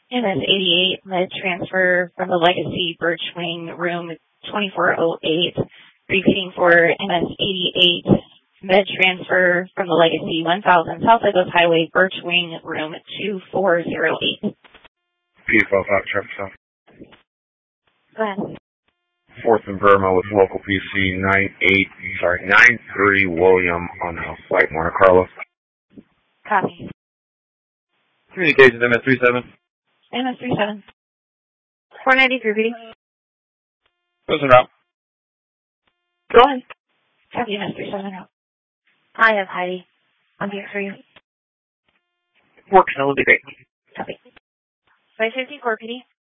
MS-88, med transfer from the Legacy Birchwing room 2408. Repeating for MS-88, med transfer from the Legacy 1000 South Lagos Highway Birchwing room 2408. P12 out, traffic stop. Go ahead. 4th and Burma with local PC 93 William on flight Monte Carlo. Copy. Communications MS-37. MS-37. 493 repeating. Closing route. Go ahead. Copy MS-37 route. I have Heidi. I'm here for you. Works, that would be great. Copy. 554 PD.